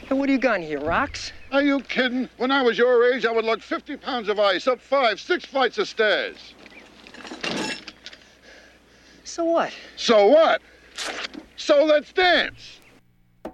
Hey, what do you got in here, rocks? Are you kidding? When I was your age, I would lug 50 pounds of ice up 5, 6 flights of stairs. So what? So what? So let's dance.